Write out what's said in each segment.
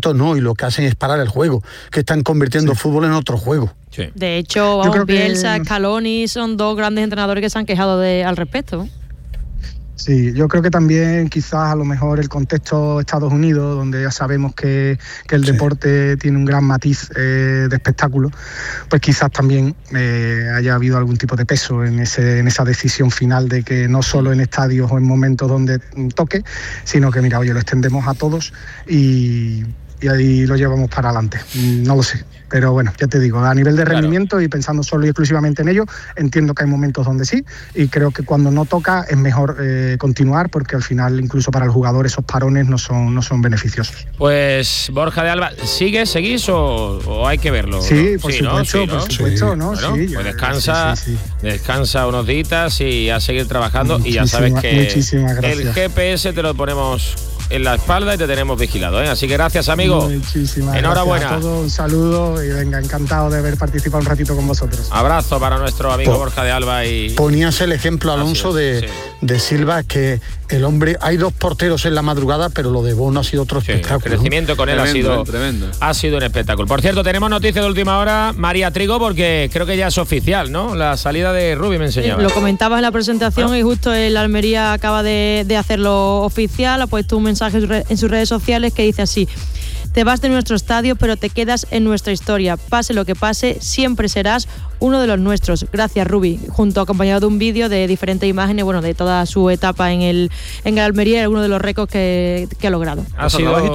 tanto no, y lo que hacen es parar el juego, que están convirtiendo el fútbol en otro juego. Sí. De hecho, Bielsa, Scaloni son dos grandes entrenadores que se han quejado al respecto. Sí, yo creo que también quizás a lo mejor el contexto de Estados Unidos, donde ya sabemos que el deporte tiene un gran matiz de espectáculo, pues quizás también haya habido algún tipo de peso en esa decisión final de que no solo en estadios o en momentos donde toque, sino que mira, oye, lo extendemos a todos y ahí lo llevamos para adelante. No lo sé. Pero bueno, ya te digo, a nivel de rendimiento y pensando solo y exclusivamente en ello, entiendo que hay momentos donde sí, y creo que cuando no toca es mejor continuar, porque al final incluso para el jugador esos parones no son beneficiosos. Pues Borja de Alba, ¿seguís o hay que verlo? Sí, por supuesto, ¿no? Bueno, sí, pues descansa unos días y a seguir trabajando, y ya sabes que el GPS te lo ponemos en la espalda y te tenemos vigilado, ¿eh? Así que gracias, amigo. Muchísimas enhorabuena. Gracias a todos, un saludo y venga, encantado de haber participado un ratito con vosotros. Abrazo para nuestro amigo Borja de Alba. Ponías el ejemplo, Alonso, de Silva, que el hombre, hay dos porteros en la madrugada, pero lo de Bono ha sido otro espectáculo. El crecimiento con él tremendo. Ha sido un espectáculo. Por cierto, tenemos noticia de última hora, María Trigo, porque creo que ya es oficial, ¿no? La salida de Rubi, me enseñaba. Lo comentabas en la presentación y justo el Almería acaba de hacerlo oficial, ha puesto un mensaje en sus redes sociales que dice así: te vas de nuestro estadio, pero te quedas en nuestra historia. Pase lo que pase, siempre serás uno de los nuestros. Gracias, Rubi. Acompañado de un vídeo de diferentes imágenes, de toda su etapa en el Almería, uno de los récords que ha logrado. Ha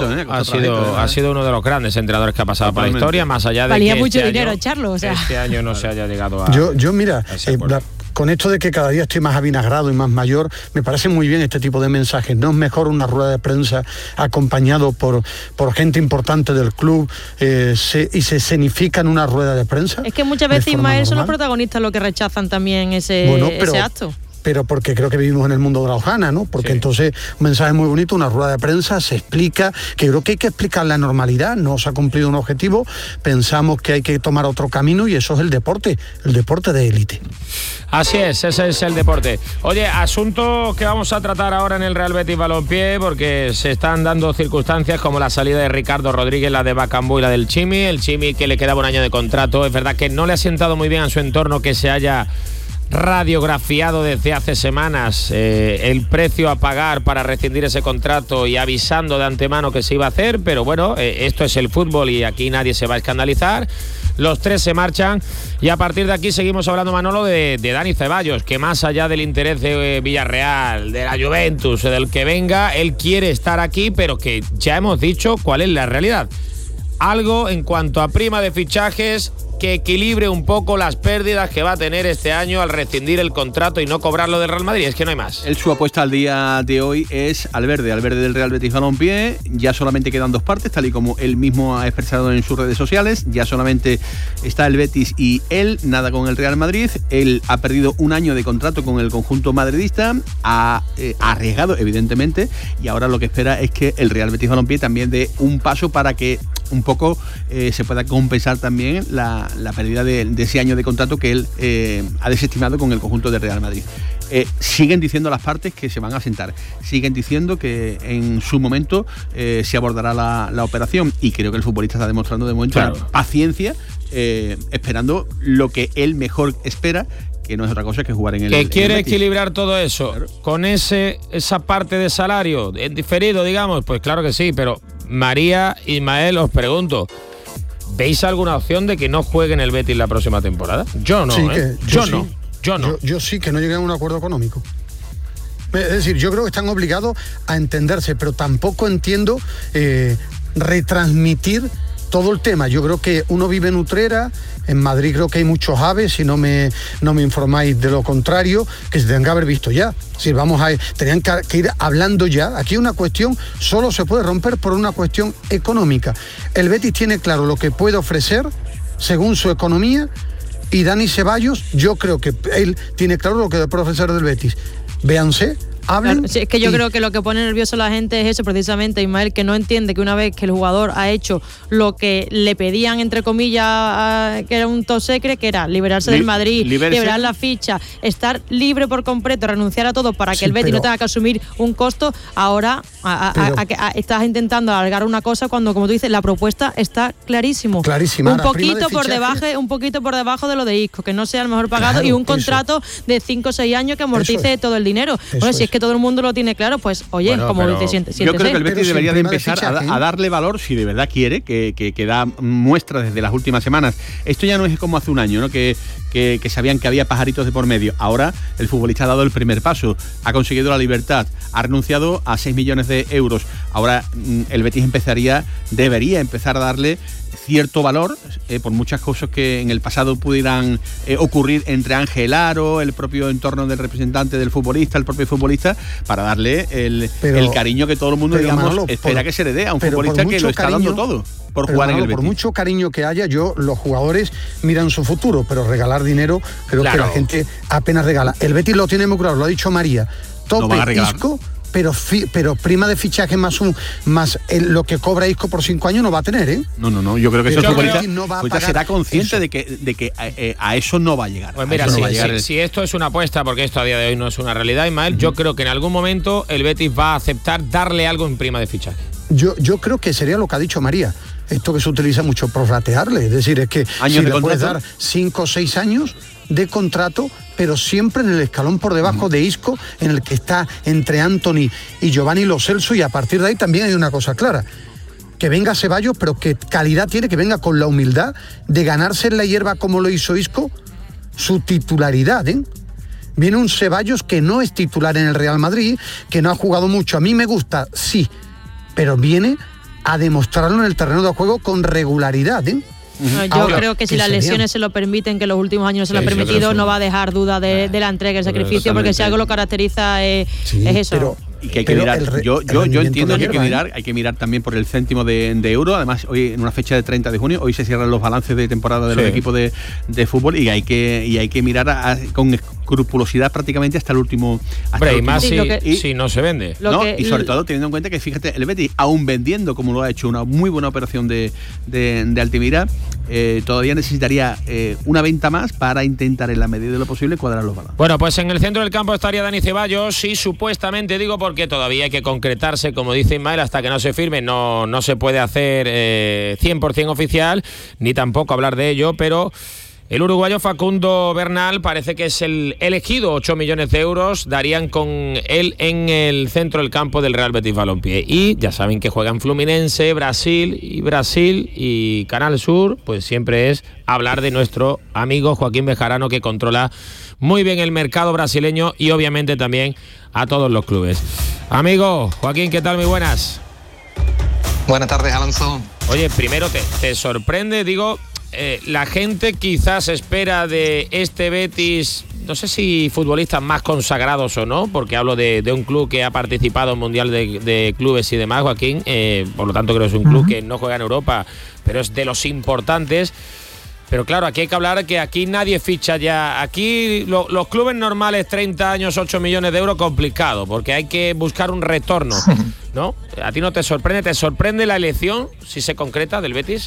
sido uno de los grandes entrenadores que ha pasado por la historia, más allá de valía que mucho dinero echarlo. Este año no se haya llegado a... Yo mira, con esto de que cada día estoy más avinagrado y más mayor, me parece muy bien este tipo de mensajes. No es mejor una rueda de prensa acompañado por gente importante del club y se escenifica en una rueda de prensa. Es que muchas veces, Ismael, son los protagonistas los que rechazan también ese acto. Pero porque creo que vivimos en el mundo de la hojana, ¿no? Porque entonces un mensaje muy bonito, una rueda de prensa, se explica, que creo que hay que explicar la normalidad, no se ha cumplido un objetivo, pensamos que hay que tomar otro camino y eso es el deporte de élite. Así es, ese es el deporte. Oye, asunto que vamos a tratar ahora en el Real Betis Balompié, porque se están dando circunstancias como la salida de Ricardo Rodríguez, la de Bacambú y la del Chimi. El Chimi, que le quedaba un año de contrato, es verdad que no le ha sentado muy bien a su entorno que se haya radiografiado desde hace semanas el precio a pagar para rescindir ese contrato y avisando de antemano que se iba a hacer, pero bueno, esto es el fútbol y aquí nadie se va a escandalizar. Los tres se marchan y a partir de aquí seguimos hablando, Manolo, de Dani Ceballos, que más allá del interés de Villarreal, de la Juventus, del que venga, él quiere estar aquí, pero que ya hemos dicho cuál es la realidad. Algo en cuanto a prima de fichajes que equilibre un poco las pérdidas que va a tener este año al rescindir el contrato y no cobrarlo del Real Madrid. Es que no hay más. Su apuesta al día de hoy es al verde del Real Betis Balompié. Ya solamente quedan dos partes, tal y como él mismo ha expresado en sus redes sociales. Ya solamente está el Betis y él, nada con el Real Madrid. Él ha perdido un año de contrato con el conjunto madridista, ha arriesgado, evidentemente, y ahora lo que espera es que el Real Betis Balompié también dé un paso para que un poco se pueda compensar también la pérdida de ese año de contrato que él ha desestimado con el conjunto del Real Madrid. Siguen diciendo las partes que se van a sentar, siguen diciendo que en su momento se abordará la operación, y creo que el futbolista está demostrando de momento paciencia, esperando lo que él mejor espera, que no es otra cosa que jugar en el... Que quiere equilibrar todo eso, con esa parte de salario en diferido, digamos, pues claro que sí, pero María, Ismael, os pregunto, ¿veis alguna opción de que no juegue en el Betis la próxima temporada? Yo no, Yo no. Yo sí, que no lleguen a un acuerdo económico. Es decir, yo creo que están obligados a entenderse, pero tampoco entiendo retransmitir todo el tema. Yo creo que uno vive en Utrera, en Madrid creo que hay muchos aves, si no me informáis de lo contrario, que se tendrán que haber visto ya. Si tenían que ir hablando ya. Aquí una cuestión solo se puede romper por una cuestión económica. El Betis tiene claro lo que puede ofrecer según su economía, y Dani Ceballos, yo creo que él tiene claro lo que puede ofrecer del Betis. Véanse hablen. Claro, sí, es que yo creo que lo que pone nervioso a la gente es eso precisamente, Ismael, que no entiende que una vez que el jugador ha hecho lo que le pedían, entre comillas, que era un top secret, que era liberarse del Madrid, liberar la ficha, estar libre por completo, renunciar a todo para que el Betis no tenga que asumir un costo, ahora estás intentando alargar una cosa cuando, como tú dices, la propuesta está clarísima. Un poquito por debajo de lo de Isco, que no sea el mejor pagado, y un contrato de 5 o 6 años que amortice todo el dinero. Bueno, si es que todo el mundo lo tiene claro, pues oye, bueno, como dice, siéntese. Yo creo que el Betis debería de empezar a darle valor, si de verdad quiere, que da muestras desde las últimas semanas. Esto ya no es como hace un año, ¿no? Que sabían que había pajaritos de por medio. Ahora el futbolista ha dado el primer paso, ha conseguido la libertad, ha renunciado a 6 millones de euros. Ahora el Betis debería empezar a darle cierto valor por muchas cosas que en el pasado pudieran ocurrir entre Ángel Aro, el propio entorno del representante del futbolista, el propio futbolista, para darle el cariño que todo el mundo, digamos, Manolo, espera que se le dé a un futbolista que lo está dando todo por jugar en el Betis. Por mucho cariño que haya, los jugadores miran su futuro, pero regalar dinero, creo que la gente apenas regala. El Betis lo tiene muy claro, lo ha dicho María. Tope, Isco, pero prima de fichaje más lo que cobra Isco por 5 años no va a tener, ¿eh? No, yo creo que ese futbolista será consciente de que a eso no va a llegar. Pues mira, si esto es una apuesta, porque esto a día de hoy no es una realidad, Ismael, yo creo que en algún momento el Betis va a aceptar darle algo en prima de fichaje. Yo creo que sería lo que ha dicho María, esto que se utiliza mucho, prorratearle, es decir, es que si le puedes dar 5 o 6 años de contrato, pero siempre en el escalón por debajo de Isco, en el que está entre Anthony y Giovanni Lo Celso, y a partir de ahí también hay una cosa clara: que venga Ceballos, pero que calidad tiene, que venga con la humildad de ganarse en la hierba, como lo hizo Isco, su titularidad, ¿eh? Viene un Ceballos que no es titular en el Real Madrid, que no ha jugado mucho. A mí me gusta, sí, pero viene a demostrarlo en el terreno de juego con regularidad, ¿eh? Yo creo que si las lesiones se lo permiten, que en los últimos años se lo ha permitido, no va a dejar duda de la entrega, el sacrificio, porque si algo lo caracteriza es eso. Y que hay que mirar, yo entiendo que hay que mirar también por el céntimo de euro. Además, hoy en una fecha de 30 de junio, hoy se cierran los balances de temporada de los equipos de fútbol, y hay que mirar con escrupulosidad prácticamente hasta el último. Y más si no se vende. Y sobre todo teniendo en cuenta que, fíjate, el Betis, aún vendiendo, como lo ha hecho, una muy buena operación de Altimira, todavía necesitaría una venta más para intentar, en la medida de lo posible, cuadrar los balances. Bueno, pues en el centro del campo estaría Dani Ceballos, y supuestamente, digo, porque todavía hay que concretarse, como dice Ismael, hasta que no se firme no se puede hacer 100% oficial, ni tampoco hablar de ello, pero el uruguayo Facundo Bernal parece que es el elegido. 8 millones de euros darían con él en el centro del campo del Real Betis Balompié. Y ya saben que juegan Fluminense, Brasil y Canal Sur, pues siempre es hablar de nuestro amigo Joaquín Bejarano, que controla muy bien el mercado brasileño y obviamente también a todos los clubes. Amigo Joaquín, ¿qué tal? Muy buenas. Buenas tardes, Alonso. Oye, primero te sorprende, digo, la gente quizás espera de este Betis, no sé si futbolistas más consagrados o no, porque hablo de un club que ha participado en Mundial de Clubes y demás, Joaquín, por lo tanto creo que es un club que no juega en Europa, pero es de los importantes. Pero claro, aquí hay que hablar que aquí nadie ficha ya. Aquí los clubes normales, 30 años, 8 millones de euros, complicado, porque hay que buscar un retorno, ¿no? ¿A ti no te sorprende? ¿Te sorprende la elección, si se concreta, del Betis?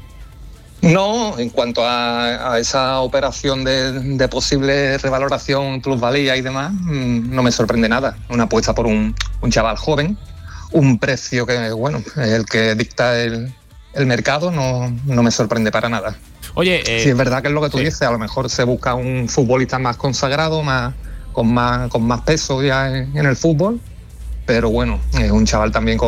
No, en cuanto a esa operación de posible revaloración, plusvalía y demás, no me sorprende nada. Una apuesta por un chaval joven, un precio que, bueno, el que dicta el mercado, no me sorprende para nada. Oye, sí, es verdad que es lo que tú dices, a lo mejor se busca un futbolista más consagrado, con más peso ya en el fútbol, pero bueno, es un chaval también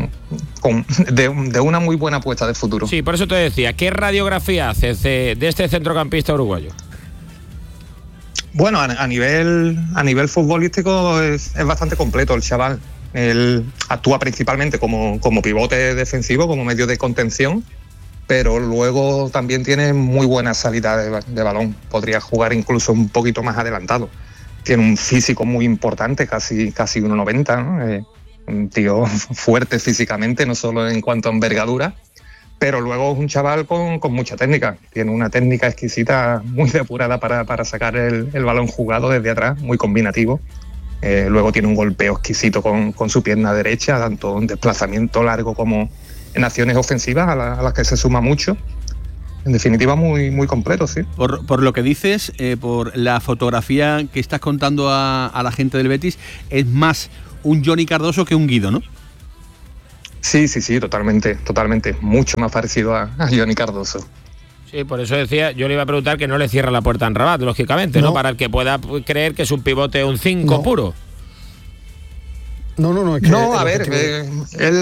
de una muy buena apuesta de futuro. Sí, por eso te decía, ¿qué radiografía haces de este centrocampista uruguayo? Bueno, a nivel futbolístico es bastante completo el chaval. Él actúa principalmente como pivote defensivo, como medio de contención, pero luego también tiene muy buena salida de balón. Podría jugar incluso un poquito más adelantado. Tiene un físico muy importante, casi 1,90, ¿no? Un tío fuerte físicamente, no solo en cuanto a envergadura, pero luego es un chaval con mucha técnica. Tiene una técnica exquisita, muy depurada para sacar el balón jugado desde atrás, muy combinativo. Luego tiene un golpeo exquisito con su pierna derecha, tanto en desplazamiento largo como en acciones ofensivas a las que se suma mucho. En definitiva, muy, muy completo, sí. Por lo que dices, por la fotografía que estás contando a la gente del Betis, es más un Johnny Cardoso que un Guido, ¿no? Sí, totalmente. Mucho más parecido a Johnny Cardoso. Sí, por eso decía, yo le iba a preguntar que no le cierra la puerta en Rabat, lógicamente, ¿no? Para el que pueda creer que es un pivote, un 5 puro. No, es que no, a ver, él...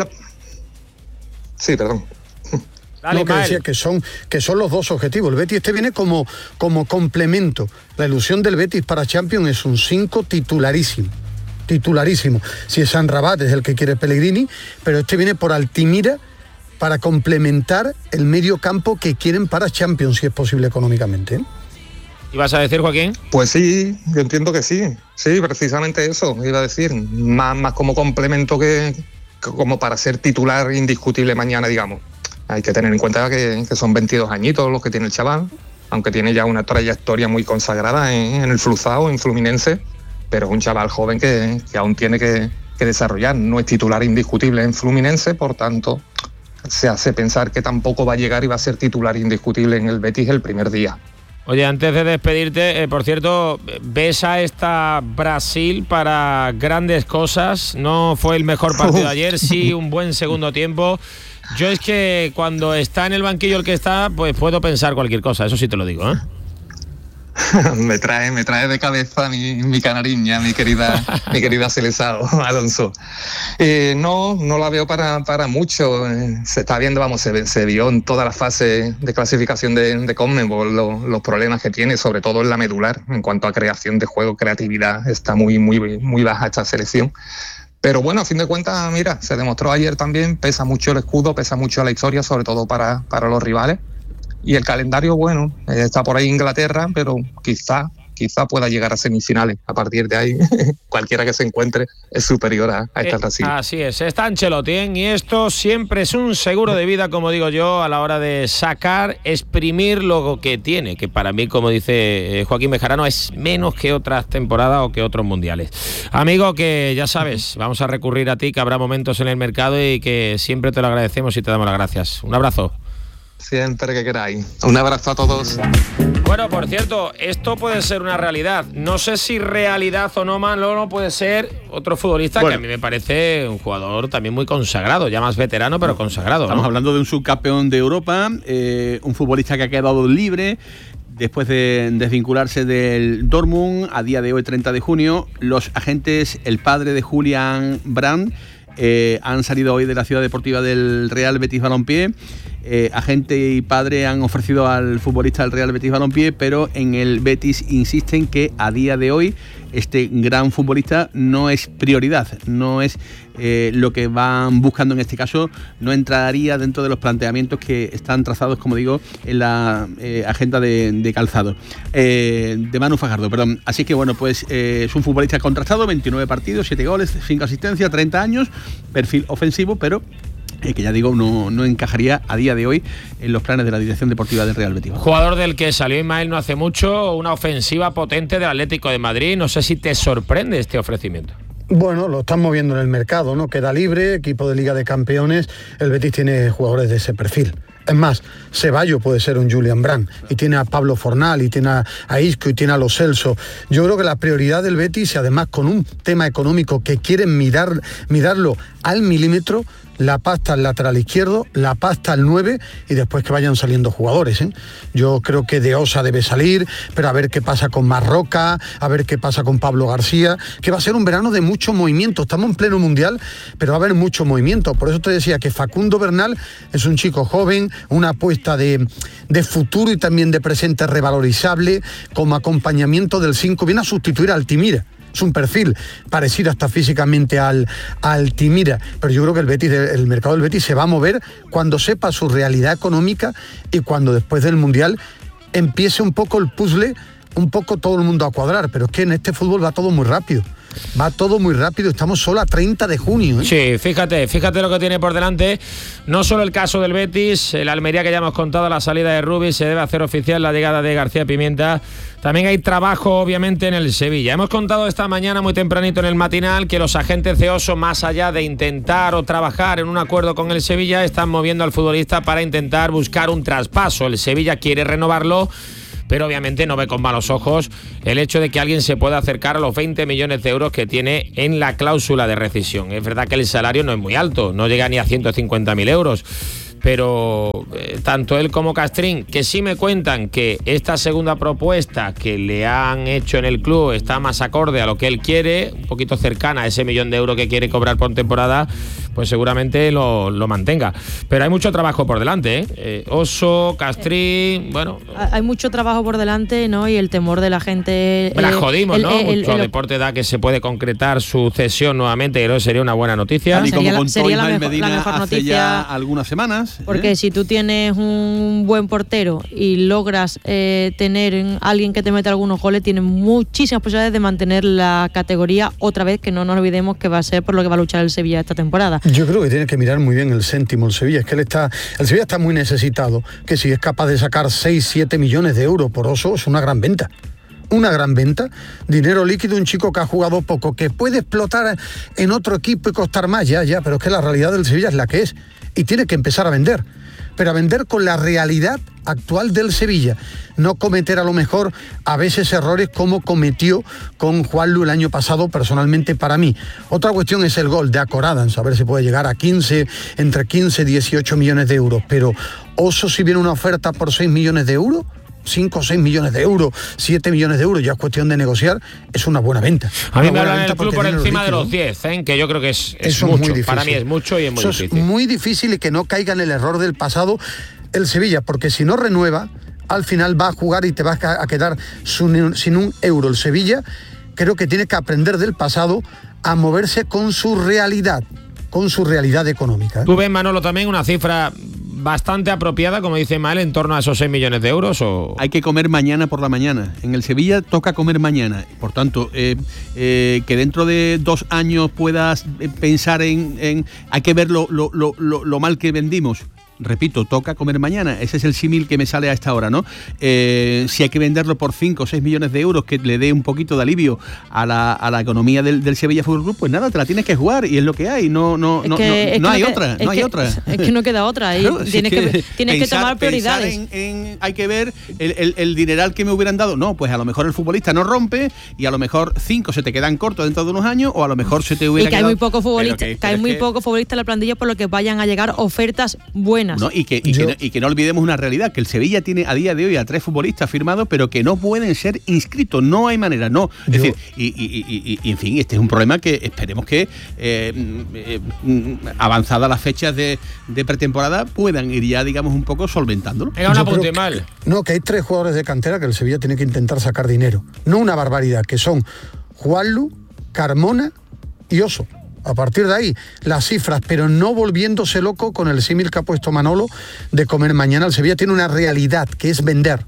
Sí, perdón. Dale, no, que decía que son los dos objetivos. El Betis viene como complemento. La ilusión del Betis para Champions es un 5 titularísimo. Si es San Rabat es el que quiere Pellegrini, pero viene por Altimira para complementar el medio campo que quieren para Champions, si es posible económicamente. ¿Y vas a decir, Joaquín? Pues sí, yo entiendo que sí. Sí, precisamente eso, iba a decir. Más como complemento que como para ser titular indiscutible mañana, digamos. Hay que tener en cuenta que son 22 añitos los que tiene el chaval, aunque tiene ya una trayectoria muy consagrada en el Fluzao, en Fluminense, pero es un chaval joven que aún tiene que desarrollar. No es titular indiscutible en Fluminense, por tanto, se hace pensar que tampoco va a llegar y va a ser titular indiscutible en el Betis el primer día. Oye, antes de despedirte, por cierto, ¿ves a esta Brasil para grandes cosas? No fue el mejor partido de ayer, sí, un buen segundo tiempo. Yo es que cuando está en el banquillo el que está, pues puedo pensar cualquier cosa, eso sí te lo digo, ¿eh? me trae de cabeza mi canariña, mi querida Seleção, Alonso. No la veo para mucho. Se está viendo, se vio en toda la fase de clasificación de CONMEBOL los problemas que tiene, sobre todo en la medular, en cuanto a creación de juego, creatividad, está muy, muy, muy baja esta selección. Pero bueno, a fin de cuentas, mira, se demostró ayer también, pesa mucho el escudo, pesa mucho la historia, sobre todo para los rivales. Y el calendario, bueno, está por ahí Inglaterra, pero quizá pueda llegar a semifinales. A partir de ahí, cualquiera que se encuentre es superior a esta Brasil. Así es, está Ancelotti, ¿eh? Y esto siempre es un seguro de vida, como digo yo, a la hora de sacar, exprimir lo que tiene, que para mí, como dice Joaquín Bejarano, es menos que otras temporadas o que otros mundiales. Amigo, que ya sabes, vamos a recurrir a ti, que habrá momentos en el mercado y que siempre te lo agradecemos y te damos las gracias. Un abrazo. Siempre que queráis. Un abrazo a todos. Bueno, por cierto, esto puede ser una realidad. No sé si realidad o no, Manolo, puede ser otro futbolista que a mí me parece un jugador también muy consagrado, ya más veterano, pero consagrado. Estamos hablando de un subcampeón de Europa, un futbolista que ha quedado libre después de desvincularse del Dortmund. A día de hoy, 30 de junio, los agentes, el padre de Julian Brandt, han salido hoy de la ciudad deportiva del Real Betis Balompié. Agente y padre han ofrecido al futbolista del Real Betis Balompié, pero en el Betis insisten que a día de hoy este gran futbolista no es prioridad, no es lo que van buscando en este caso, no entraría dentro de los planteamientos que están trazados, como digo, en la agenda de Calzado, de Manu Fajardo, perdón. Así que bueno, pues es un futbolista contrastado, 29 partidos, 7 goles, 5 asistencias, 30 años, perfil ofensivo, pero que ya digo, no encajaría a día de hoy en los planes de la dirección deportiva del Real Betis. Jugador del que salió Ismael no hace mucho, una ofensiva potente del Atlético de Madrid. No sé si te sorprende este ofrecimiento. Bueno, lo están moviendo en el mercado, ¿no? Queda libre, equipo de Liga de Campeones. El Betis tiene jugadores de ese perfil. Es más, Ceballos puede ser un Julian Brandt, y tiene a Pablo Fornal, y tiene a Isco, y tiene a Lo Celso. Yo creo que la prioridad del Betis, y además con un tema económico que quieren mirarlo al milímetro, la pasta al lateral izquierdo, la pasta al 9 y después que vayan saliendo jugadores, ¿eh? Yo creo que De Osa debe salir, pero a ver qué pasa con Marroca, a ver qué pasa con Pablo García, que va a ser un verano de mucho movimiento. Estamos en pleno mundial, pero va a haber mucho movimiento. Por eso te decía que Facundo Bernal es un chico joven, una apuesta de futuro y también de presente revalorizable, como acompañamiento del 5, viene a sustituir a Altimira. Es un perfil parecido hasta físicamente al Altimira, pero yo creo que el mercado del Betis se va a mover cuando sepa su realidad económica y cuando después del Mundial empiece un poco el puzzle, un poco todo el mundo a cuadrar, pero es que en este fútbol va todo muy rápido. Va todo muy rápido, estamos solo a 30 de junio. Sí, fíjate lo que tiene por delante. No solo el caso del Betis, el Almería que ya hemos contado, la salida de Rubi, se debe hacer oficial la llegada de García Pimienta. También hay trabajo, obviamente, en el Sevilla. Hemos contado esta mañana muy tempranito en el matinal que los agentes de Oso, más allá de intentar o trabajar en un acuerdo con el Sevilla, están moviendo al futbolista para intentar buscar un traspaso. El Sevilla quiere renovarlo, pero obviamente no ve con malos ojos el hecho de que alguien se pueda acercar a los 20 millones de euros que tiene en la cláusula de rescisión. Es verdad que el salario no es muy alto, no llega ni a 150.000 euros, pero tanto él como Castrín, que sí me cuentan que esta segunda propuesta que le han hecho en el club está más acorde a lo que él quiere, un poquito cercana a ese 1 millón de euros que quiere cobrar por temporada, pues seguramente lo mantenga. Pero hay mucho trabajo por delante, ¿eh? Oso, Castrín, bueno... Hay mucho trabajo por delante, ¿no? Y el temor de la gente... La jodimos, ¿no? Mucho deporte da que se puede concretar su cesión nuevamente, y creo que sería una buena noticia. Y como contó sería Ismael la Medina mejor hace noticia, ya algunas semanas. Porque si tú tienes un buen portero y logras tener alguien que te mete algunos goles, tienes muchísimas posibilidades de mantener la categoría otra vez, que no nos olvidemos que va a ser por lo que va a luchar el Sevilla esta temporada. Yo creo que tiene que mirar muy bien el céntimo el Sevilla. Es que el Sevilla está muy necesitado, que si es capaz de sacar 6-7 millones de euros por Oso, es una gran venta. Una gran venta, dinero líquido, un chico que ha jugado poco, que puede explotar en otro equipo y costar más, ya, pero es que la realidad del Sevilla es la que es, y tiene que empezar a vender, pero a vender con la realidad actual del Sevilla, no cometer a lo mejor a veces errores como cometió con Juanlu el año pasado, personalmente para mí. Otra cuestión es el gol de Akoradans, a ver si puede llegar a entre 15 y 18 millones de euros, pero Oso, si viene una oferta por 6 millones de euros, 5 o 6 millones de euros, 7 millones de euros, ya es cuestión de negociar, es una buena venta. A mí me hablan del club por encima de los 10, que yo creo que es mucho. Para mí es mucho y es muy difícil. Es muy difícil, y que no caiga en el error del pasado el Sevilla, porque si no renueva, al final va a jugar y te vas a quedar sin un euro. El Sevilla creo que tiene que aprender del pasado a moverse con su realidad económica. ¿Tú ves, Manolo, también una cifra bastante apropiada, como dice Mael, en torno a esos 6 millones de euros? ¿O? Hay que comer mañana por la mañana. En el Sevilla toca comer mañana. Por tanto, que dentro de 2 años puedas pensar en hay que ver lo mal que vendimos. Repito, toca comer mañana. Ese es el símil que me sale a esta hora, ¿no? Si hay que venderlo por 5 o 6 millones de euros, que le dé un poquito de alivio a la economía del Sevilla Fútbol Club, pues nada, te la tienes que jugar, y es lo que hay. No hay otra. Es que no queda otra. Claro, tienes que tomar prioridades. Hay que ver el dineral que me hubieran dado. No, pues a lo mejor el futbolista no rompe, y a lo mejor 5 se te quedan cortos dentro de unos años, o a lo mejor se te hubiera quedado... hay muy pocos futbolistas, hay muy pocos futbolistas en la plantilla, por lo que vayan a llegar ofertas buenas. ¿No? Y que no olvidemos una realidad, que el Sevilla tiene a día de hoy a 3 futbolistas firmados, pero que no pueden ser inscritos, no hay manera, no. Es decir, y en fin, este es un problema que esperemos que avanzadas las fechas de pretemporada puedan ir ya, digamos, un poco solventándolo. Era una punta mal. Que hay 3 jugadores de cantera que el Sevilla tiene que intentar sacar dinero, no una barbaridad, que son Juanlu, Carmona y Oso. A partir de ahí, las cifras, pero no volviéndose loco con el símil que ha puesto Manolo de comer mañana. El Sevilla tiene una realidad, que es vender.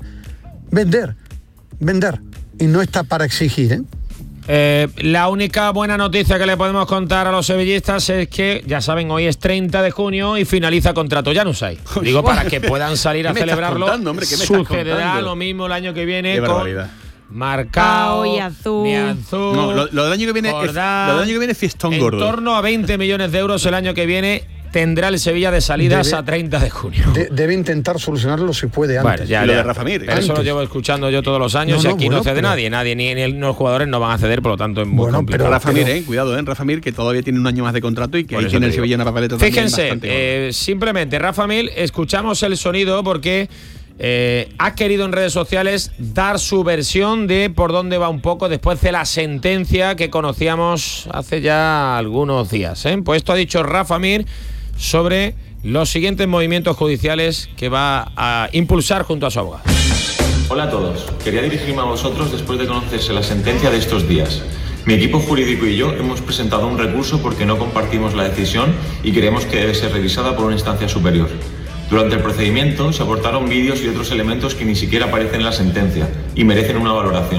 Y no está para exigir, La única buena noticia que le podemos contar a los sevillistas es que, ya saben, hoy es 30 de junio y finaliza contrato Januzaj. Digo, para que puedan salir a celebrarlo. Sucederá lo mismo el año que viene. Qué barbaridad. Marcao y azul. No, lo del año que viene es fiestón gordo. En torno a 20 millones de euros el año que viene tendrá el Sevilla de salidas a 30 de junio. Debe intentar solucionarlo si puede antes. Bueno, ya, lo de Rafa Mir. Eso lo llevo escuchando yo todos los años, y aquí no cede nadie, ni los jugadores no van a ceder, por lo tanto es muy complicado. Pero Rafa Mir, cuidado, Rafa Mir, que todavía tiene un año más de contrato, y que ahí tiene el Sevilla una papeleta también. Fíjense, simplemente Rafa Mir, escuchamos el sonido porque ha querido en redes sociales dar su versión de por dónde va un poco después de la sentencia que conocíamos hace ya algunos días. Pues esto ha dicho Rafa Mir sobre los siguientes movimientos judiciales que va a impulsar junto a su abogado. Hola a todos, quería dirigirme a vosotros después de conocerse la sentencia de estos días. Mi equipo jurídico y yo hemos presentado un recurso porque no compartimos la decisión y creemos que debe ser revisada por una instancia superior. Durante el procedimiento se aportaron vídeos y otros elementos que ni siquiera aparecen en la sentencia y merecen una valoración.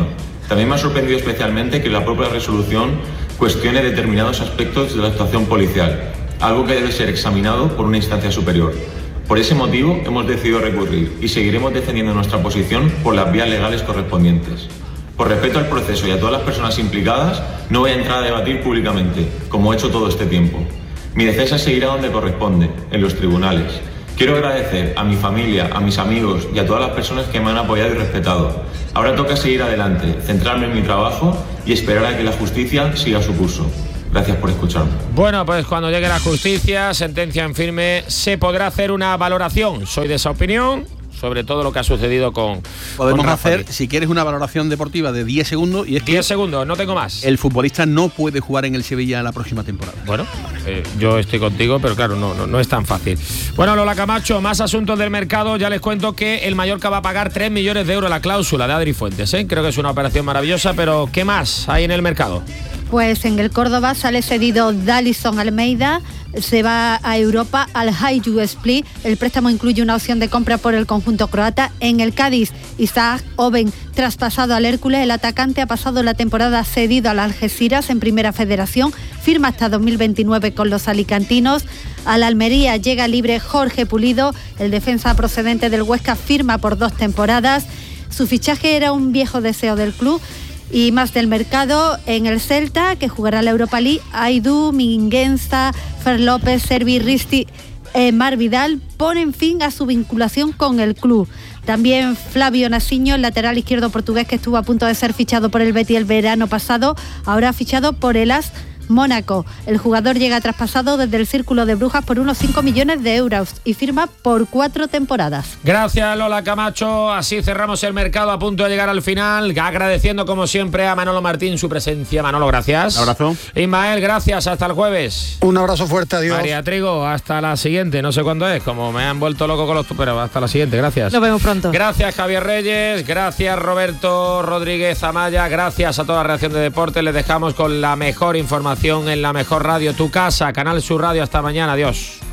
También me ha sorprendido especialmente que la propia resolución cuestione determinados aspectos de la actuación policial, algo que debe ser examinado por una instancia superior. Por ese motivo hemos decidido recurrir y seguiremos defendiendo nuestra posición por las vías legales correspondientes. Por respeto al proceso y a todas las personas implicadas, no voy a entrar a debatir públicamente, como he hecho todo este tiempo. Mi defensa seguirá donde corresponde, en los tribunales. Quiero agradecer a mi familia, a mis amigos y a todas las personas que me han apoyado y respetado. Ahora toca seguir adelante, centrarme en mi trabajo y esperar a que la justicia siga su curso. Gracias por escucharme. Bueno, pues cuando llegue la justicia, sentencia en firme, se podrá hacer una valoración. Soy de esa opinión sobre todo lo que ha sucedido con... Podemos con hacer, si quieres, una valoración deportiva de 10 segundos. Y es 10 segundos, no tengo más. El futbolista no puede jugar en el Sevilla la próxima temporada. Bueno, yo estoy contigo, pero claro, no es tan fácil. Bueno, Lola Camacho, más asuntos del mercado. Ya les cuento que el Mallorca va a pagar 3 millones de euros la cláusula de Adri Fuentes. Creo que es una operación maravillosa, pero ¿qué más hay en el mercado? Pues en el Córdoba sale cedido Dallison Almeida, se va a Europa al Hajduk Split. El préstamo incluye una opción de compra por el conjunto croata. En el Cádiz, Isaac Oben, traspasado al Hércules. El atacante ha pasado la temporada cedido al Algeciras en Primera Federación. Firma hasta 2029 con los alicantinos. Al Almería llega libre Jorge Pulido. El defensa procedente del Huesca firma por 2 temporadas. Su fichaje era un viejo deseo del club. Y más del mercado, en el Celta, que jugará la Europa League, Aidú, Mingueza, Fer López, Servi, Risti, Mar Vidal ponen fin a su vinculación con el club. También Flavio Nasiño, el lateral izquierdo portugués que estuvo a punto de ser fichado por el Betis el verano pasado, ahora ha fichado por el AS Mónaco. El jugador llega traspasado desde el Círculo de Brujas por unos 5 millones de euros y firma por 4 temporadas. Gracias, Lola Camacho. Así cerramos el mercado a punto de llegar al final. Agradeciendo como siempre a Manolo Martín su presencia. Manolo, gracias. Un abrazo. Ismael, gracias. Hasta el jueves. Un abrazo fuerte, adiós. María Trigo, hasta la siguiente. No sé cuándo es, como me han vuelto loco con los... Pero hasta la siguiente, gracias. Nos vemos pronto. Gracias, Javier Reyes. Gracias, Roberto Rodríguez Amaya. Gracias a toda la redacción de deportes. Les dejamos con la mejor información en la mejor radio, tu casa, Canal Sur Radio. Hasta mañana, adiós.